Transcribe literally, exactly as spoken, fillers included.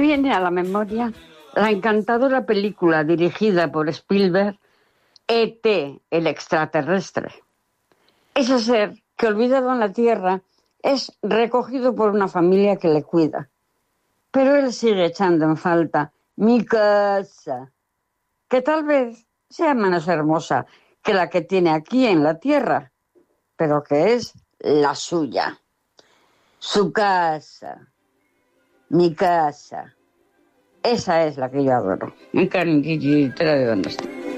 viene a la memoria la encantadora película dirigida por Spielberg, E T, el extraterrestre. Ese ser que, olvidado en la Tierra, es recogido por una familia que le cuida. Pero él sigue echando en falta mi casa, que tal vez sea menos hermosa que la que tiene aquí en la Tierra, pero que es la suya. Su casa, mi casa, esa es la que yo adoro. En Carmen, ¿de dónde está?